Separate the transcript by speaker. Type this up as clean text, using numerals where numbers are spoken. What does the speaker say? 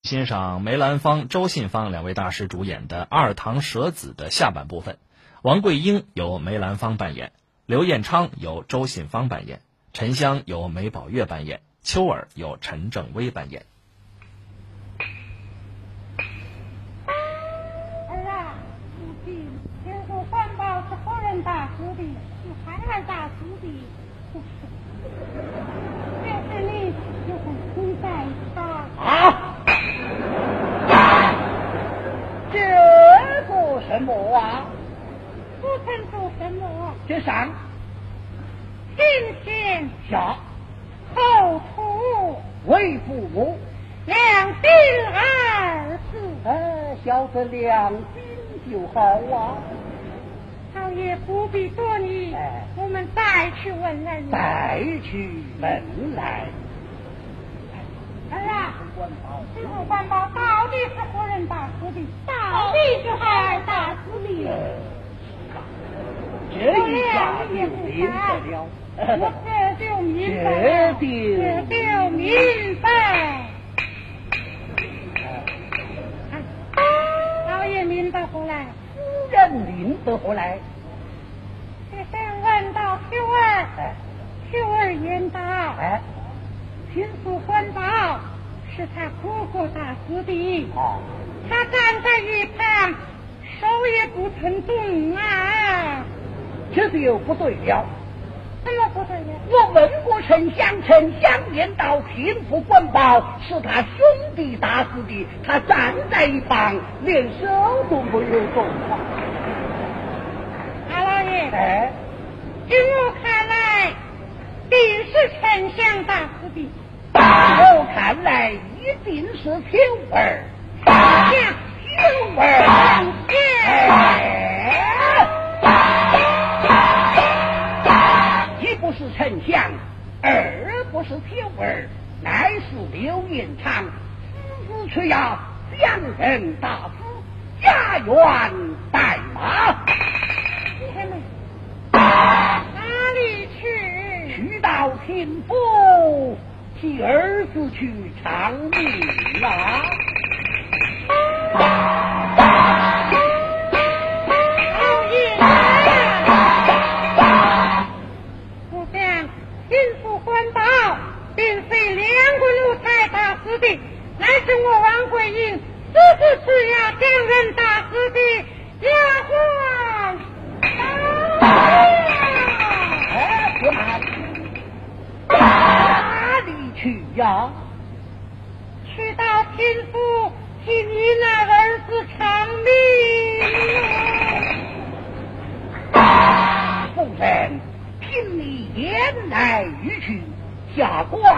Speaker 1: 欣赏梅兰芳、周信芳两位大师主演的《二堂舍子》的下半部分。王桂英由梅兰芳扮演，刘彦昌由周信芳扮演，沉香由梅宝月扮演，秋儿由陈正威扮演。
Speaker 2: 儿啊，父亲，天父环保是何人大师的？是孩儿大师的，不是。就是你，就会亏待他。
Speaker 3: 啊！这做什么啊？
Speaker 2: 不曾做什么？
Speaker 3: 这上
Speaker 2: 先贤
Speaker 3: 下
Speaker 2: 后土
Speaker 3: 为父母，
Speaker 2: 两心二字。
Speaker 3: 晓得良心就好啊。
Speaker 2: 老爷不必多疑，我们再去问人。
Speaker 3: 再去问来。
Speaker 2: 儿啊，这个环保到底是何人大师的？到底是孩儿大师的。
Speaker 3: 这一下就明白了，
Speaker 2: 我这就明白了，这就明白。老爷明白何来？
Speaker 3: 夫人明白何来？
Speaker 2: 这先问到秋儿，秋儿言道，天父环保是他哥哥大师的，他站在一旁，手也不曾动啊。
Speaker 3: 这就不对了。
Speaker 2: 怎么不对了？
Speaker 3: 我问过丞相，丞相言道天父环保是他兄弟大师的，他站在一旁，连手都没有动啊。
Speaker 2: 大老爷，据我看来，定是丞相大师的。
Speaker 3: 我看来一定是秋儿，秋儿，一不是丞相，二不是秋儿，乃是刘彦昌，此次却要将人大师，家园带马。
Speaker 2: 哪里去？
Speaker 3: 去到天府替儿子去偿命啊！
Speaker 2: 老爷，我想天父环保并非两个奴才大师的，乃是我王桂英私自吃呀将人大师的丫鬟。
Speaker 3: 哪里去呀？
Speaker 2: 去到天府替你那儿子偿命。
Speaker 3: 夫人，凭你言来语去，下官